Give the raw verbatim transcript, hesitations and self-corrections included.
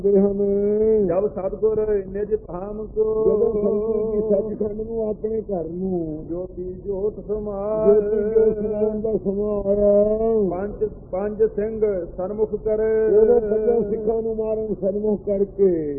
ਜਬ ਸਤਿਗੁਰ ਨਿਜ ਧਾਮ ਕੋ ਸੱਚਖੰਡ ਨੂੰ ਆਪਣੇ ਘਰ ਨੂੰ ਜੋਤੀ ਜੋਤ ਸਮਾਏ ਦਾ ਸਮਾਂ ਆਇਆ। ਪੰਜ ਪੰਜ ਸਿੰਘ ਸਨਮੁਖ ਕਰੇ ਉਹ ਪੰਜਾਂ ਸਿੱਖਾਂ ਨੂੰ ਮਾਰਨ ਸਨਮੁਖ ਕਰਕੇ